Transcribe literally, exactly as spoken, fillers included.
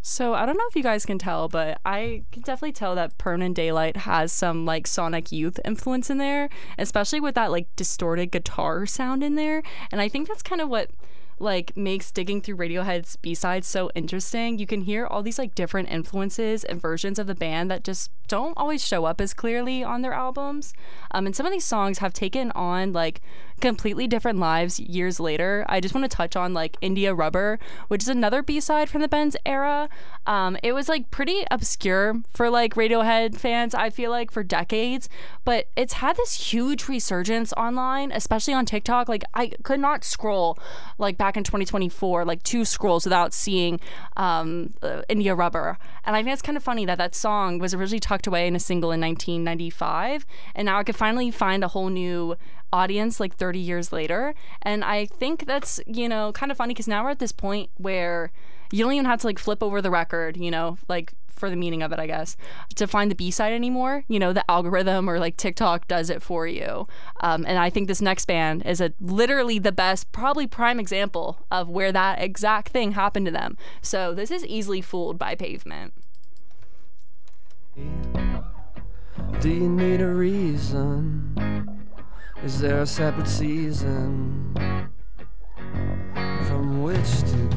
So I don't know if you guys can tell, but I can definitely tell that Permanent Daylight has some like Sonic Youth influence in there, especially with that like distorted guitar sound in there. And I think that's kind of what like makes digging through Radiohead's B-sides so interesting. You can hear all these like different influences and versions of the band that just don't always show up as clearly on their albums. Um, and some of these songs have taken on like completely different lives years later. I just want to touch on like India Rubber, which is another B-side from the band's era. Um, it was like pretty obscure for like Radiohead fans, I feel like, for decades, but it's had this huge resurgence online, especially on TikTok. Like I could not scroll like back in twenty twenty-four, like two scrolls without seeing um, uh, India Rubber. And I think it's kind of funny that that song was originally tucked away in a single in nineteen ninety-five, and now I could finally find a whole new audience like thirty years later. And I think that's, you know, kind of funny because now we're at this point where you don't even have to like flip over the record, you know, like for the meaning of it, I guess, to find the B-side anymore. You know, the algorithm or like TikTok does it for you. Um, and I think this next band is a literally the best, probably prime example of where that exact thing happened to them. So this is easily Fooled by Pavement. Do you need a reason? Is there a separate season from which to